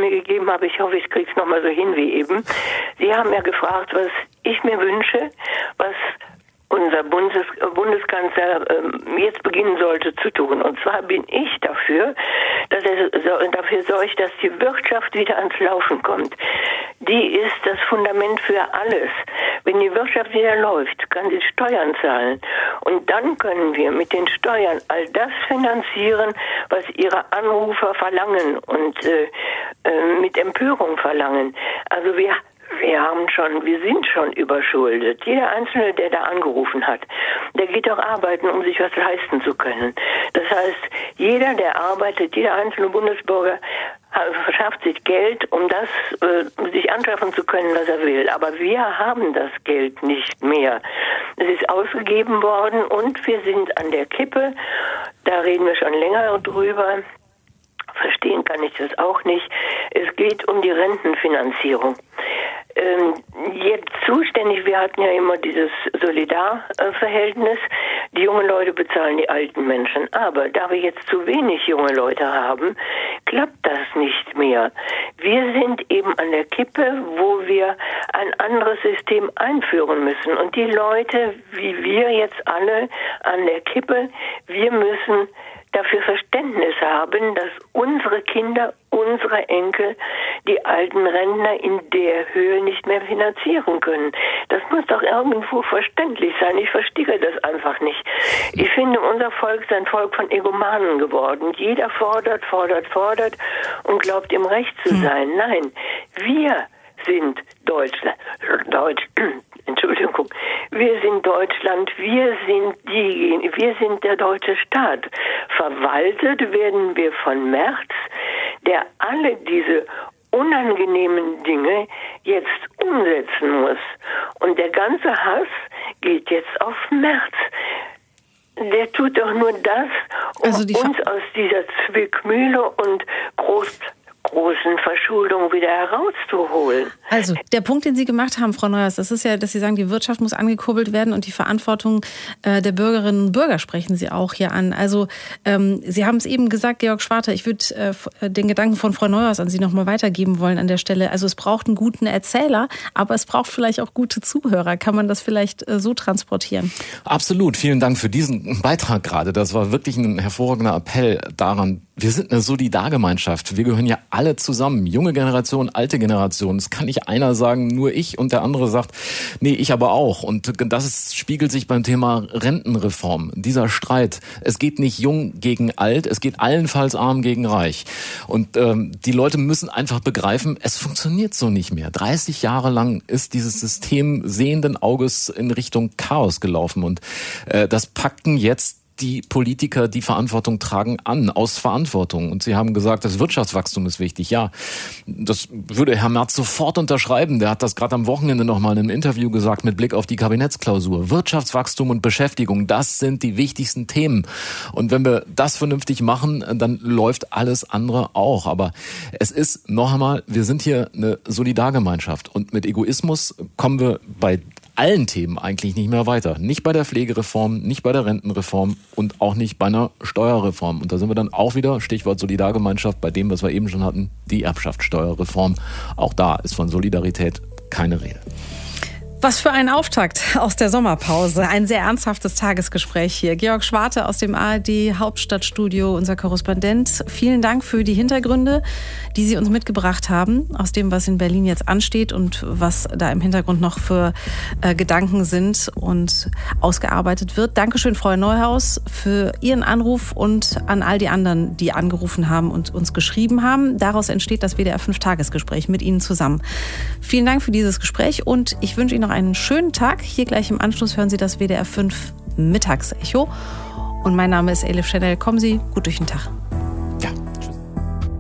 mir gegeben haben. Ich hoffe, ich kriege es nochmal so hin wie eben. Sie haben ja gefragt, was ich mir wünsche, was unser Bundeskanzler jetzt beginnen sollte zu tun. Und zwar bin ich dafür, dass er dafür sorgt, dass die Wirtschaft wieder ans Laufen kommt. Die ist das Fundament für alles. Wenn die Wirtschaft wieder läuft, kann sie Steuern zahlen. Und dann können wir mit den Steuern all das finanzieren, was ihre Anrufer verlangen und mit Empörung verlangen. Also wir sind schon überschuldet. Jeder Einzelne, der da angerufen hat, der geht auch arbeiten, um sich was leisten zu können. Das heißt, jeder, der arbeitet, jeder einzelne Bundesbürger verschafft sich Geld, um das sich anschaffen zu können, was er will. Aber wir haben das Geld nicht mehr. Es ist ausgegeben worden und wir sind an der Kippe. Da reden wir schon länger drüber. Verstehen kann ich das auch nicht. Es geht um die Rentenfinanzierung. Jetzt zuständig, wir hatten ja immer dieses Solidarverhältnis. Die jungen Leute bezahlen die alten Menschen. Aber da wir jetzt zu wenig junge Leute haben, klappt das nicht mehr. Wir sind eben an der Kippe, wo wir ein anderes System einführen müssen. Und die Leute, wie wir jetzt alle an der Kippe, wir müssen dafür Verständnis haben, dass unsere Kinder, unsere Enkel die alten Rentner in der Höhe nicht mehr finanzieren können. Das muss doch irgendwo verständlich sein. Ich verstehe das einfach nicht. Ich finde, unser Volk ist ein Volk von Egomanen geworden. Jeder fordert und glaubt, im Recht zu sein. Nein, wir sind Deutschland. Wir sind Deutschland, wir sind der deutsche Staat. Verwaltet werden wir von Merz, der alle diese unangenehmen Dinge jetzt umsetzen muss. Und der ganze Hass geht jetzt auf Merz. Der tut doch nur das, um uns aus dieser Zwickmühle und großen Verschuldung wieder herauszuholen. Also der Punkt, den Sie gemacht haben, Frau Neuhaus, das ist ja, dass Sie sagen, die Wirtschaft muss angekurbelt werden und die Verantwortung der Bürgerinnen und Bürger sprechen Sie auch hier an. Also Sie haben es eben gesagt, Georg Schwarte, ich würde den Gedanken von Frau Neuhaus an Sie nochmal weitergeben wollen an der Stelle. Also es braucht einen guten Erzähler, aber es braucht vielleicht auch gute Zuhörer. Kann man das vielleicht so transportieren? Absolut. Vielen Dank für diesen Beitrag gerade. Das war wirklich ein hervorragender Appell daran. Wir sind eine Solidargemeinschaft. Wir gehören ja alle zusammen. Junge Generation, alte Generation. Es kann nicht einer sagen, nur ich, und der andere sagt, nee, ich aber auch. Und das spiegelt sich beim Thema Rentenreform. Dieser Streit. Es geht nicht jung gegen alt. Es geht allenfalls arm gegen reich. Und die Leute müssen einfach begreifen, es funktioniert so nicht mehr. 30 Jahre lang ist dieses System sehenden Auges in Richtung Chaos gelaufen. Und das packen jetzt die Politiker, die Verantwortung tragen, an, aus Verantwortung. Und Sie haben gesagt, das Wirtschaftswachstum ist wichtig. Ja, das würde Herr Merz sofort unterschreiben. Der hat das gerade am Wochenende noch mal in einem Interview gesagt mit Blick auf die Kabinettsklausur. Wirtschaftswachstum und Beschäftigung, das sind die wichtigsten Themen. Und wenn wir das vernünftig machen, dann läuft alles andere auch. Aber es ist, noch einmal, wir sind hier eine Solidargemeinschaft. Und mit Egoismus kommen wir bei allen Themen eigentlich nicht mehr weiter. Nicht bei der Pflegereform, nicht bei der Rentenreform und auch nicht bei einer Steuerreform. Und da sind wir dann auch wieder, Stichwort Solidargemeinschaft, bei dem, was wir eben schon hatten, die Erbschaftssteuerreform. Auch da ist von Solidarität keine Rede. Was für ein Auftakt aus der Sommerpause. Ein sehr ernsthaftes Tagesgespräch hier. Georg Schwarte aus dem ARD-Hauptstadtstudio, unser Korrespondent. Vielen Dank für die Hintergründe, die Sie uns mitgebracht haben, aus dem, was in Berlin jetzt ansteht und was da im Hintergrund noch für Gedanken sind und ausgearbeitet wird. Dankeschön, Frau Neuhaus, für Ihren Anruf und an all die anderen, die angerufen haben und uns geschrieben haben. Daraus entsteht das WDR 5-Tagesgespräch mit Ihnen zusammen. Vielen Dank für dieses Gespräch und ich wünsche Ihnen noch einen schönen Tag. Hier gleich im Anschluss hören Sie das WDR 5 Mittagsecho. Und mein Name ist Elif Chanel. Kommen Sie gut durch den Tag.